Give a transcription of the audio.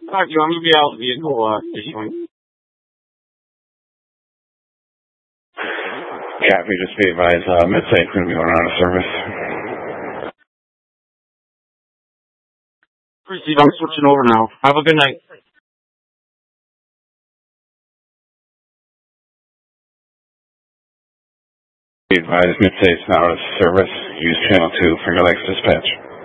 Alright, you want me to be out of the vehicle, issuing? Copy, just be advised, Mid-State's going to be going out of service. Receive, I'm switching over now. Have a good night. Be advised, Mid-State's now out of service. Use channel 2 for your Lakes dispatch.